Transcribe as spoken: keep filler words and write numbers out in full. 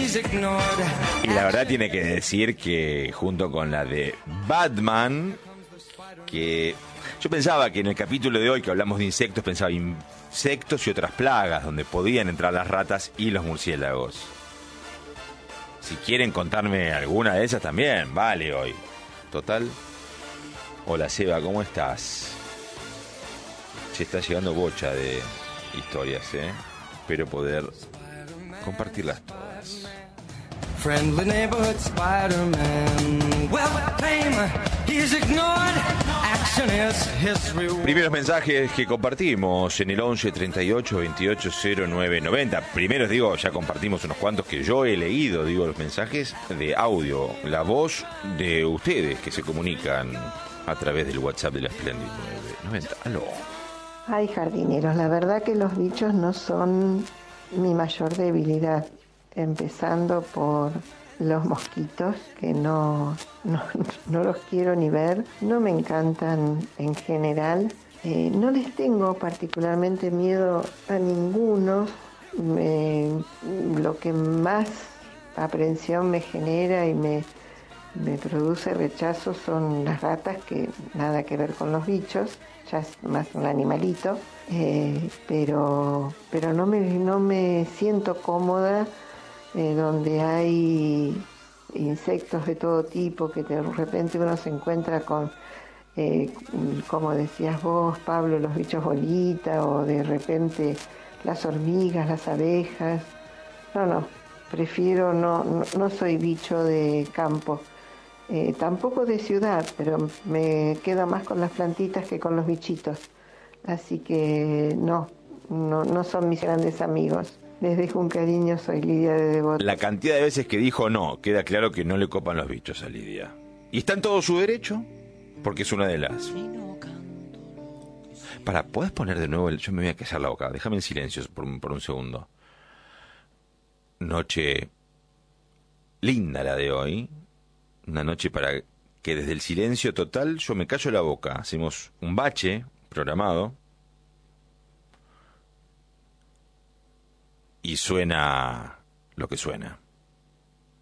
Y la verdad tiene que decir que junto con la de Batman, que yo pensaba que en el capítulo de hoy que hablamos de insectos, pensaba insectos y otras plagas donde podían entrar las ratas y los murciélagos. Si quieren contarme alguna de esas también, vale hoy. Total. Hola Seba, ¿cómo estás? Se está llegando bocha de historias, ¿eh? Espero poder compartirlas todas. Friendly neighborhood Spider-Man. Well, fame, he's ignored. Action is his reward. Primeros mensajes que compartimos en el once treinta y ocho veintiocho cero nueve noventa. Primeros, digo, ya compartimos unos cuantos que yo he leído, digo, los mensajes de audio, la voz de ustedes que se comunican a través del WhatsApp de la Splendid nueve noventa. Aló. Ay, jardineros, la verdad que los bichos no son mi mayor debilidad. Empezando por los mosquitos, que no, no, no los quiero ni ver, no me encantan en general, eh, no les tengo particularmente miedo a ninguno. Me, lo que más aprensión me genera y me, me produce rechazo son las ratas, que nada que ver con los bichos, ya es más un animalito, eh, pero, pero no me, no me siento cómoda Eh, donde hay insectos de todo tipo, que de repente uno se encuentra con, eh, como decías vos, Pablo, los bichos bolita, o de repente las hormigas, las abejas. No, no, prefiero, no, no, no soy bicho de campo, eh, tampoco de ciudad, pero me quedo más con las plantitas que con los bichitos. Así que no, no, no son mis grandes amigos. Les dejo un cariño, soy Lidia de Devoto. La cantidad de veces que dijo no, queda claro que no le copan los bichos a Lidia. Y está en todo su derecho, porque es una de las... Para, ¿podés poner de nuevo el...? Yo me voy a callar la boca, déjame en silencio por, por un segundo. Noche linda la de hoy. Una noche para que desde el silencio total yo me callo la boca. Hacemos un bache programado. Y suena lo que suena.